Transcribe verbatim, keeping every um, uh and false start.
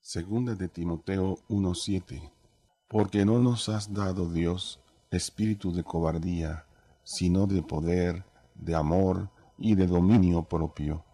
Segunda de Timoteo uno siete. Porque no nos has dado Dios espíritu de cobardía, sino de poder, de amor y de dominio propio.